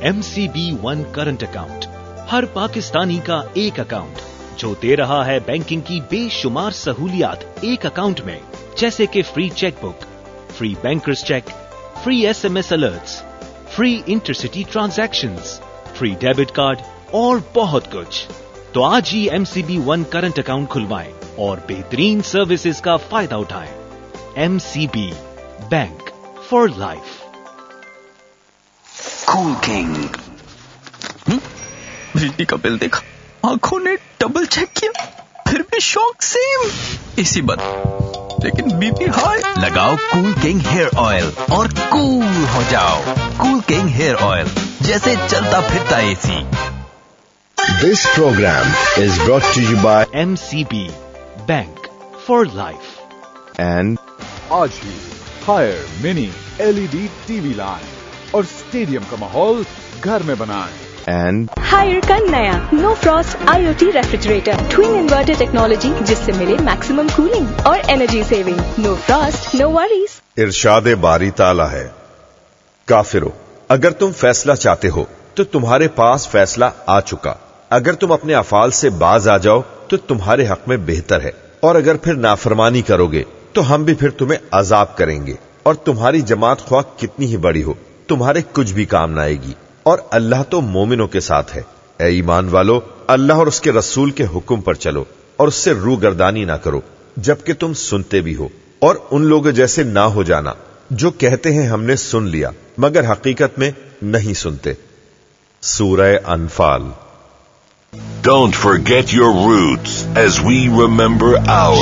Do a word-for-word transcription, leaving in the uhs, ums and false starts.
M C B one current account, हर पाकिस्तानी का एक account जो दे रहा है बैंकिंग की बेशुमार सहूलियात एक अकाउंट में, जैसे कि free chequebook, free bankers check, free S M S alerts, free intercity transactions, free debit card और बहुत कुछ। तो आज ही M C B one current account खुलवाएं और बेहतरीन सर्विसेज का फायदा उठाएं। M C B bank for life. Cool king. बिजली का बिल देखा, आंखों ने डबल चेक किया, फिर भी शॉक सेम, एसी बंद, लेकिन बीपी हाई। लगाओ कूल किंग हेयर ऑयल और कूल हो जाओ। कूल किंग हेयर ऑयल, जैसे चलता फिरता AC. This program is brought to you by M C B bank for life and आज ही higher mini LED TV line और stadium का माहौल घर में बनाएं। and हायर का नया no Frost IoT refrigerator, twin inverter technology, जिससे मिले मैक्सिमम कूलिंग और energy saving. No Frost no worries. इरशाद बारी ताला है, काफिरो, अगर तुम फैसला चाहते हो तो तुम्हारे पास फैसला आ चुका। अगर तुम अपने अफाल से बाज आ जाओ तो तुम्हारे हक में बेहतर है, और अगर फिर नाफरमानी करोगे तो हम भी फिर तुम्हें अजाब करेंगे, और तुम्हारी जमात ख्वाह कितनी ही बड़ी हो तुम्हारे कुछ भी काम न आएगी, और अल्लाह तो मोमिनों के साथ है। ए ईमान वालो, अल्लाह और उसके रसूल के हुक्म पर चलो और उससे रूगर्दानी ना करो जबकि तुम सुनते भी हो, और उन लोगों जैसे ना हो जाना जो कहते हैं हमने सुन लिया मगर हकीकत में नहीं सुनते। सूरह अनफाल। Don't forget your roots as we remember ours.